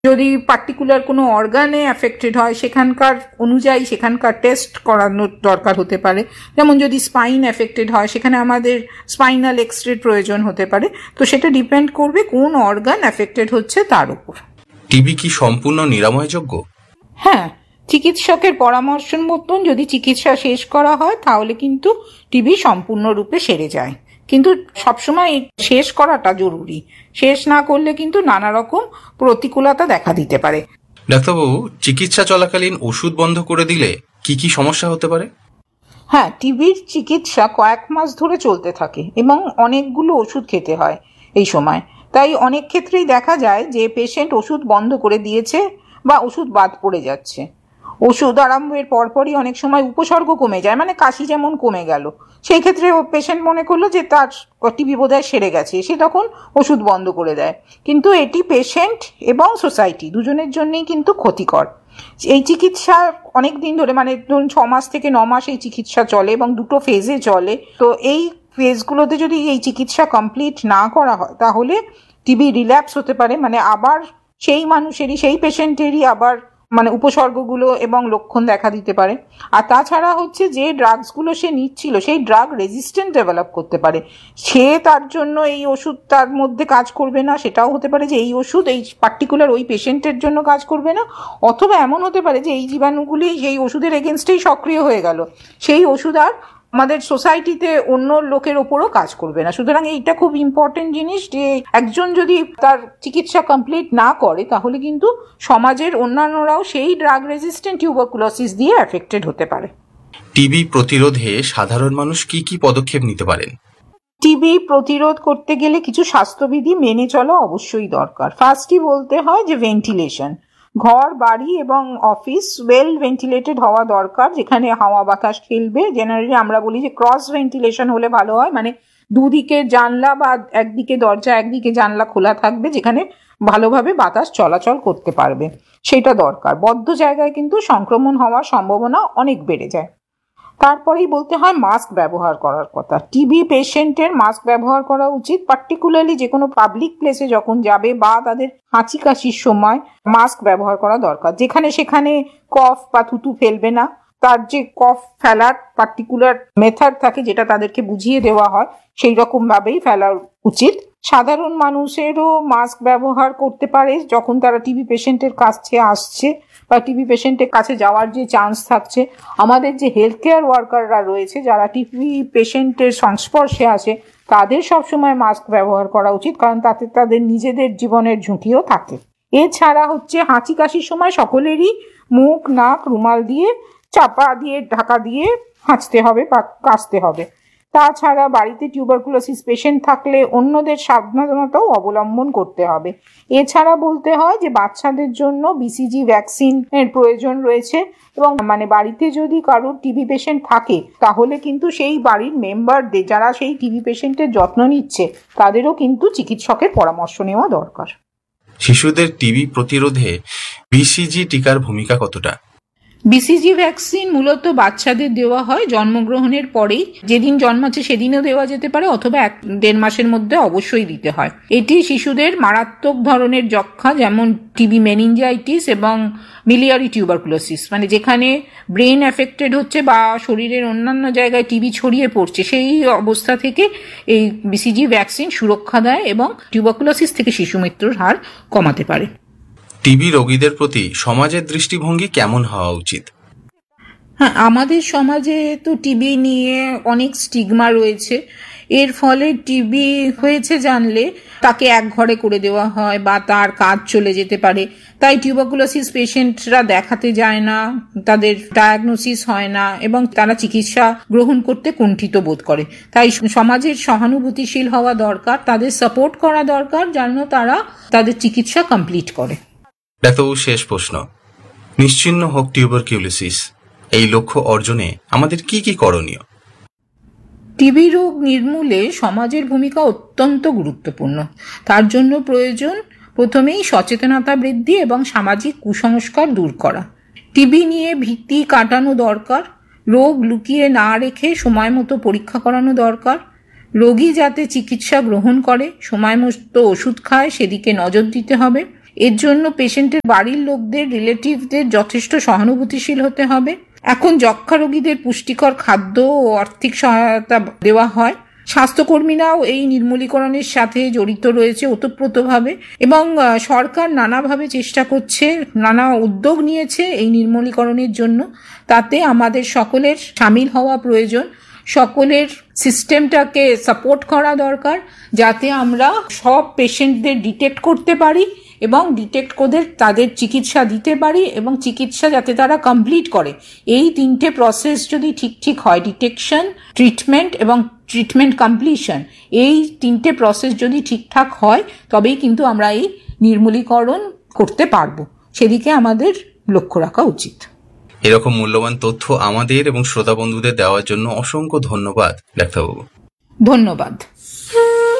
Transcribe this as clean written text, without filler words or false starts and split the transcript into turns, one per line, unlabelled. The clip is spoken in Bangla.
যদি পার্টিকুলার কোনো অর্গানে অ্যাফেক্টেড হয় সেখানকার অনুযায়ী সেখানকার টেস্ট করানোর দরকার হতে পারে। যেমন যদি স্পাইন অ্যাফেক্টেড হয় সেখানে আমাদের স্পাইনাল এক্সরের প্রয়োজন হতে পারে। তো সেটা ডিপেন্ড করবে কোন অর্গান অ্যাফেক্টেড হচ্ছে তার উপর।
টিবি কি সম্পূর্ণ নিরাময়যোগ্য?
হ্যাঁ, চিকিৎসকের পরামর্শ মতন যদি চিকিৎসা শেষ করা হয় তাহলে কিন্তু টিবি সম্পূর্ণরূপে সেরে যায়, কিন্তু সবসময় শেষ করাটা জরুরি। শেষ না করলে কিন্তু নানা রকম প্রতিকূলতা দেখা দিতে পারে।
ডাক্তারবাবু, চিকিৎসা চলাকালীন ওষুধ বন্ধ করে দিলে কি কি সমস্যা হতে পারে?
হ্যাঁ, টিবির চিকিৎসা কয়েক মাস ধরে চলতে থাকে এবং অনেকগুলো ওষুধ খেতে হয় এই সময়। তাই অনেক ক্ষেত্রেই দেখা যায় যে পেশেন্ট ওষুধ বন্ধ করে দিয়েছে বা ওষুধ বাদ পড়ে যাচ্ছে। ওষুধ আরম্ভের পরপরই অনেক সময় উপসর্গ কমে যায়, মানে কাশি যেমন কমে গেল, সেই ক্ষেত্রে পেশেন্ট মনে করলো যে তার টিবি বোধহয় সেরে গেছে, সে তখন ওষুধ বন্ধ করে দেয়। কিন্তু এটি পেশেন্ট এবং সোসাইটি দুজনের জন্যই কিন্তু ক্ষতিকর। এই চিকিৎসা অনেক দিন ধরে, মানে ধরুন 6 মাস থেকে 9 মাস এই চিকিৎসা চলে এবং দুটো ফেজে চলে। তো এই ফেজগুলোতে যদি এই চিকিৎসা কমপ্লিট না করা হয় তাহলে টিবি রিল্যাপস হতে পারে, মানে আবার সেই মানুষেরই, সেই পেশেন্টেরই আবার মানে উপসর্গগুলো এবং লক্ষণ দেখা দিতে পারে। আর তাছাড়া হচ্ছে যে ড্রাগসগুলো সে নিচ্ছিল সেই ড্রাগ রেজিস্ট্যান্স ডেভেলপ করতে পারে। সে তার জন্য এই ওষুধ তার মধ্যে কাজ করবে না, সেটাও হতে পারে যে এই ওষুধ এই পার্টিকুলার ওই পেশেন্টের জন্য কাজ করবে না, অথবা এমন হতে পারে যে এই জীবাণুগুলি সেই ওষুধের এগেনস্টেই সক্রিয় হয়ে গেল, সেই ওষুধ আর আমাদের সোসাইটিতে অন্য লোকের ওপরও কাজ করবে না। সুতরাং এইটা খুব ইম্পর্টেন্ট জিনিস যে একজন যদি তার চিকিৎসা কমপ্লিট না করে তাহলে কিন্তু সমাজের অন্যান্যরাও সেই ড্রাগ রেজিস্ট্যান্ট টিউবারকুলোসিস দিয়ে অ্যাফেক্টেড হতে পারে।
টিবি প্রতিরোধে সাধারণ মানুষ কি কি পদক্ষেপ নিতে পারেন?
টিবি প্রতিরোধ করতে গেলে কিছু স্বাস্থ্যবিধি মেনে চলা অবশ্যই দরকার। ফার্স্টই বলতে হয় যে ভেন্টিলেশন, ঘর বাড়ি এবং অফিস ওয়েল ভেন্টিলেটেড হওয়া দরকার, যেখানে হাওয়া বাতাস খেলবে। জেনারেলি আমরা বলি যে ক্রস ভেন্টিলেশন হলে ভালো হয়, মানে দুদিকে জানলা বা একদিকে দরজা একদিকে জানলা খোলা থাকবে যেখানে ভালোভাবে বাতাস চলাচল করতে পারবে, সেটা দরকার। বদ্ধ জায়গায় কিন্তু সংক্রমণ হওয়ার সম্ভাবনা অনেক বেড়ে যায়। তারপরেই বলতে হয় মাস্ক ব্যবহার করার কথা। টিবি পেশেন্টের মাস্ক ব্যবহার করা উচিত, পার্টিকুলারলি যে কোনো পাবলিক প্লেসে যখন যাবে বা তাদের হাঁচি কাশির সময় মাস্ক ব্যবহার করা দরকার। যেখানে সেখানে কফ বা থুতু ফেলবে না, তার যে কফ ফেলার পার্টিকুলার মেথড থাকে যেটা তাদেরকে বুঝিয়ে দেওয়া হয় সেই রকম ভাবেই ফেলা উচিত। সাধারণ মানুষেরও মাস্ক ব্যবহার করতে পারে যখন তারা টিবি পেশেন্টের কাছে আসছে বা টিবি পেশেন্টের কাছে যাওয়ার যে চান্স থাকছে। আমাদের যে হেলথ কেয়ার ওয়ার্কাররা রয়েছে যারা টিবি পেশেন্টের সংস্পর্শে আসে তাদের সবসময় মাস্ক ব্যবহার করা উচিত, কারণ তাতে তাদের নিজেদের জীবনের ঝুঁকিও থাকে। এছাড়া হচ্ছে হাঁচি কাশির সময় সকলেরই মুখ নাক রুমাল দিয়ে চাপা দিয়ে ঢাকা দিয়ে হাঁচতে হবে বা কাশতে হবে। তাছাড়া বাড়িতে টিউবারকুলোসিস পেশেন্ট থাকলে অন্যদের সাবধানতাও অবলম্বন করতে হবে। এছাড়া বলতে হয় যে বাচ্চাদের জন্য বিসিজি ভ্যাকসিনের প্রয়োজন রয়েছে, এবং মানে বাড়িতে যদি কারোর টিবি পেশেন্ট থাকে তাহলে কিন্তু সেই বাড়ির মেম্বারদের যারা সেই টিবি পেশেন্টের যত্ন নিচ্ছে তাদেরও কিন্তু চিকিৎসকের পরামর্শ নেওয়া দরকার।
শিশুদের টিবি প্রতিরোধে বিসিজি টিকার ভূমিকা কতটা?
বিসিজি ভ্যাকসিন মূলত বাচ্চাদের দেওয়া হয় জন্মগ্রহণের পরেই, যেদিন জন্মাচ্ছে সেদিনও দেওয়া যেতে পারে অথবা 1-1.5 মাসের মধ্যে অবশ্যই দিতে হয়। এটি শিশুদের মারাত্মক ধরনের যক্ষ্মা যেমন টিবি মেনিনজাইটিস এবং মিলিয়ারি টিউবারকুলোসিস, মানে যেখানে ব্রেন অ্যাফেক্টেড হচ্ছে বা শরীরের অন্যান্য জায়গায় টিবি ছড়িয়ে পড়ছে, সেই অবস্থা থেকে এই বিসিজি ভ্যাকসিন সুরক্ষা দেয় এবং টিউবারকুলোসিস থেকে শিশু মৃত্যুর হার কমাতে পারে।
টিবি রোগীদের প্রতি সমাজের দৃষ্টিভঙ্গি কেমন হওয়া উচিত?
হ্যাঁ, আমাদের সমাজে তো টিবি নিয়ে অনেক স্টিগমা রয়েছে। এর ফলে টিবি হয়েছে জানলে তাকে এক ঘরে করে দেওয়া হয় বা তার কাজ চলে যেতে পারে। তাই টিউবারকুলোসিস পেশেন্টরা দেখাতে যায় না, তাদের ডায়াগনোসিস হয় না এবং তারা চিকিৎসা গ্রহণ করতে কুণ্ঠিত বোধ করে। তাই সমাজের সহানুভূতিশীল হওয়া দরকার, তাদের সাপোর্ট করা দরকার যেন তারা তাদের চিকিৎসা কমপ্লিট করে।
ডাক্তারবাবু, শেষ প্রশ্ন, নিশ্চিহ্ন হোক টিউবারকিউলোসিস, এই লক্ষ্য অর্জনে আমাদের কি কি করণীয়?
টিবি রোগ নির্মূলে সমাজের ভূমিকা অত্যন্ত গুরুত্বপূর্ণ। তার জন্য প্রয়োজন প্রথমেই সচেতনতা বৃদ্ধি এবং সামাজিক কুসংস্কার দূর করা। টিবি নিয়ে ভীতি কাটানো দরকার, রোগ লুকিয়ে না রেখে সময় মতো পরীক্ষা করানো দরকার, রোগী যাতে চিকিৎসা গ্রহণ করে, সময় মতো ওষুধ খায় সেদিকে নজর দিতে হবে এর জন্য পেশেন্টের বাড়ির লোকদের, রিলেটিভদের যথেষ্ট সহানুভূতিশীল হতে হবে। এখন যক্ষ্মা রোগীদের পুষ্টিকর খাদ্য ও আর্থিক সহায়তা দেওয়া হয়। স্বাস্থ্যকর্মীরাও এই নির্মূলীকরণের সাথে জড়িত রয়েছে ওতপ্রোতভাবে, এবং সরকার নানাভাবে চেষ্টা করছে, নানা উদ্যোগ নিয়েছে এই নির্মূলীকরণের জন্য। তাতে আমাদের সকলের সামিল হওয়া প্রয়োজন, সকলের সিস্টেমটাকে সাপোর্ট করা দরকার, যাতে আমরা সব পেশেন্টদের ডিটেক্ট করতে পারি এবং ডিটেক্ট করে তাদের চিকিৎসা দিতে পারি, এবং চিকিৎসা যাতে তারা কমপ্লিট করে। এই তিনটে প্রসেস যদি ঠিক হয়, ডিটেকশন, ট্রিটমেন্ট এবং ট্রিটমেন্ট কমপ্লিশন, এই তিনটে প্রসেস যদি ঠিকঠাক হয়, তবেই কিন্তু আমরা এই নির্মূলীকরণ করতে পারবো। সেদিকে আমাদের লক্ষ্য রাখা উচিত।
এরকম মূল্যবান তথ্য আমাদের এবং শ্রোতা বন্ধুদের দেওয়ার জন্য অসংখ্য ধন্যবাদ ডাক্তারবাবু।
ধন্যবাদ।